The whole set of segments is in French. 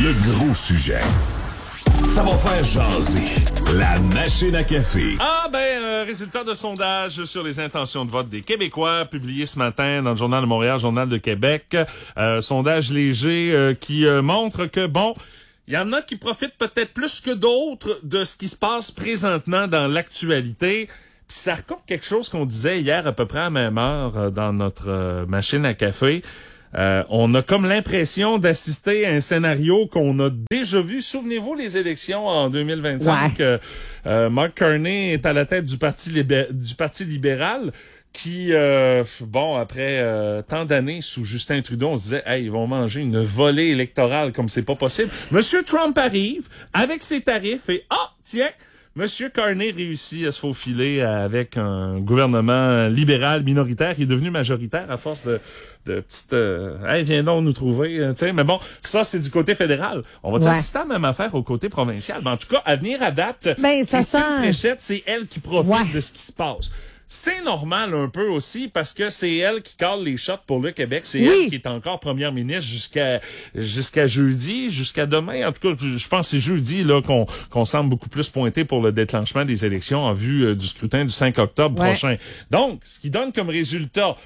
Le gros sujet. Ça va faire jaser. La machine à café. Résultat de sondage sur les intentions de vote des Québécois, publié ce matin dans le Journal de Montréal, Journal de Québec. Sondage léger qui montre que, il y en a qui profitent peut-être plus que d'autres de ce qui se passe présentement dans l'actualité. Puis ça recoupe quelque chose qu'on disait hier à peu près à la même heure dans notre machine à café. On a comme l'impression d'assister à un scénario qu'on a déjà vu. Souvenez-vous les élections en 2025. Ouais. Mark Carney est à la tête du Parti libéral qui, après tant d'années sous Justin Trudeau, on se disait, ils vont manger une volée électorale comme c'est pas possible. Monsieur Trump arrive avec ses tarifs et Monsieur Carney réussit à se faufiler avec un gouvernement libéral minoritaire qui est devenu majoritaire à force de petites... viens donc nous trouver. Mais bon, ça, c'est du côté fédéral. On va assister à la même affaire au côté provincial. Mais en tout cas, à venir à date, Christine Fréchette, c'est elle qui profite de ce qui se passe. C'est normal un peu aussi parce que c'est elle qui cale les shots pour le Québec. C'est elle qui est encore première ministre jusqu'à jeudi, jusqu'à demain. En tout cas, je pense que c'est jeudi là qu'on semble beaucoup plus pointé pour le déclenchement des élections en vue du scrutin du 5 octobre prochain. Donc, ce qui donne comme résultat,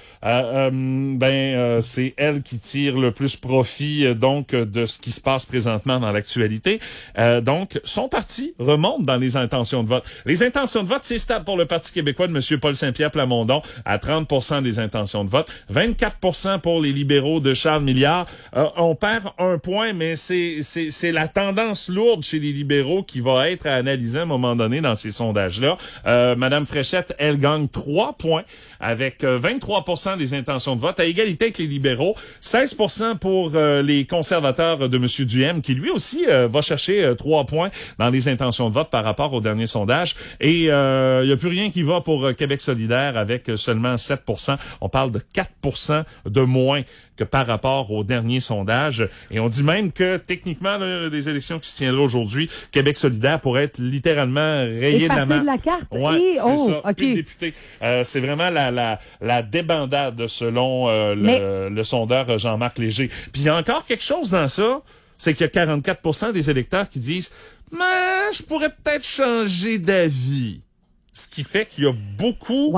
c'est elle qui tire le plus profit de ce qui se passe présentement dans l'actualité. Donc, son parti remonte dans les intentions de vote. Les intentions de vote, c'est stable pour le Parti québécois de M. Paul Saint-Pierre Plamondon à 30% des intentions de vote, 24% pour les libéraux de Charles Milliard. On perd un point, mais c'est la tendance lourde chez les libéraux qui va être à analyser à un moment donné dans ces sondages-là. Madame Fréchette, elle gagne 3 points avec 23% des intentions de vote, à égalité avec les libéraux, 16% pour les conservateurs de M. Duhem, qui lui aussi va chercher 3 points dans les intentions de vote par rapport au dernier sondage. Et il n'y a plus rien qui va pour Québec solidaire avec seulement 7%. On parle de 4% de moins que par rapport au dernier sondage. Et on dit même que, techniquement, des élections qui se tiendraient aujourd'hui, Québec solidaire pourrait être littéralement rayé de la map. De la carte. Ouais, c'est ça. Okay. Plus de députés. C'est vraiment la débandade selon le sondeur Jean-Marc Léger. Puis il y a encore quelque chose dans ça, c'est qu'il y a 44% des électeurs qui disent « Mais je pourrais peut-être changer d'avis ». Ce qui fait qu'il y a beaucoup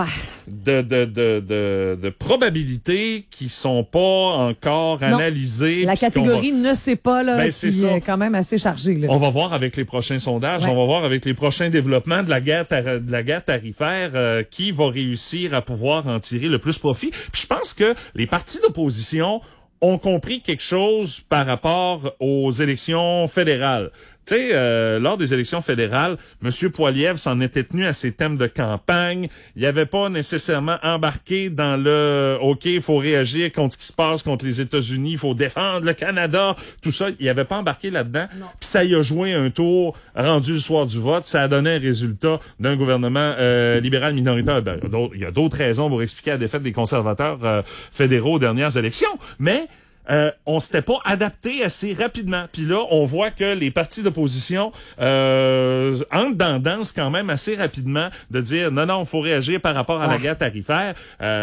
de probabilités qui sont pas encore analysées. La catégorie ne sait pas, là, qui est quand même assez chargée, là. On va voir avec les prochains sondages, on va voir avec les prochains développements de la guerre tarifaire qui va réussir à pouvoir en tirer le plus profit. Puis je pense que les partis d'opposition ont compris quelque chose par rapport aux élections fédérales. Tu sais, lors des élections fédérales, M. Poilievre s'en était tenu à ses thèmes de campagne. Il n'avait pas nécessairement embarqué dans le « OK, il faut réagir contre ce qui se passe contre les États-Unis, il faut défendre le Canada », tout ça. Il n'avait pas embarqué là-dedans. Puis ça y a joué un tour rendu le soir du vote. Ça a donné un résultat d'un gouvernement libéral minoritaire. Il y a d'autres raisons pour expliquer la défaite des conservateurs fédéraux aux dernières élections. Mais on s'était pas adapté assez rapidement. Puis là, on voit que les partis d'opposition entrent dans la danse quand même assez rapidement de dire non, il faut réagir par rapport à la guerre tarifaire.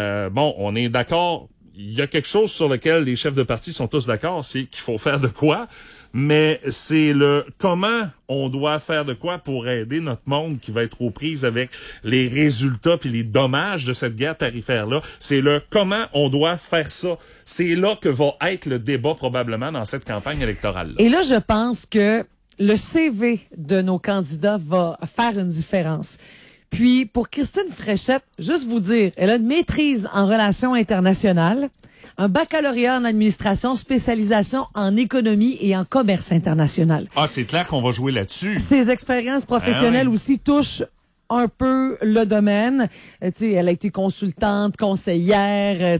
On est d'accord. Il y a quelque chose sur lequel les chefs de parti sont tous d'accord, c'est qu'il faut faire de quoi. Mais c'est le comment on doit faire de quoi pour aider notre monde qui va être aux prises avec les résultats puis les dommages de cette guerre tarifaire-là. C'est le comment on doit faire ça. C'est là que va être le débat probablement dans cette campagne électorale-là. Et là, je pense que le CV de nos candidats va faire une différence. Puis, pour Christine Fréchette, juste vous dire, elle a une maîtrise en relations internationales, un baccalauréat en administration, spécialisation en économie et en commerce international. Ah, c'est clair qu'on va jouer là-dessus. Ses expériences professionnelles aussi touchent un peu le domaine. Elle a été consultante, conseillère,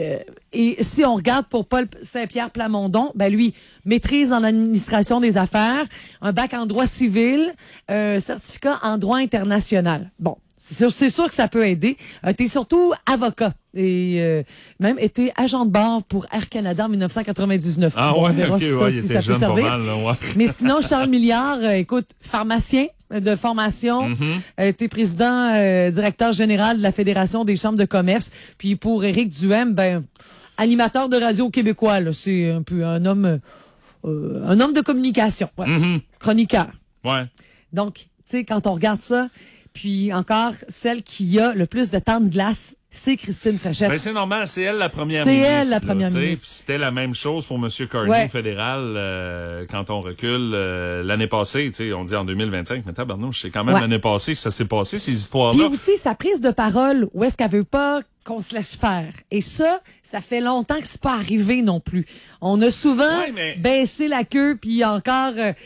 et si on regarde pour Paul Saint-Pierre Plamondon, lui, maîtrise en administration des affaires, un bac en droit civil, certificat en droit international. Bon, c'est sûr que ça peut aider. T'es surtout avocat et même été agent de bord pour Air Canada en 1999. Ah ouais, il était jeune pas mal, là, ouais. Mais sinon, Charles Milliard, écoute, pharmacien de formation, t'es président, directeur général de la Fédération des chambres de commerce. Puis pour Éric Duhem, animateur de radio québécois, là, c'est un peu un homme un homme de communication, chroniqueur. Ouais. Donc, tu sais, quand on regarde ça, puis encore, celle qui a le plus de temps de glace, c'est Christine Fréchette. Ben, c'est normal, c'est elle la première c'est ministre. Elle la première là, ministre. Puis c'était la même chose pour M. Carney au fédéral quand on recule l'année passée. On dit en 2025, mais tabarnouche, c'est quand même l'année passée que ça s'est passé, ces histoires-là. Puis aussi, sa prise de parole, où est-ce qu'elle veut pas qu'on se laisse faire. Et ça fait longtemps que c'est pas arrivé non plus. On a souvent baissé la queue, puis encore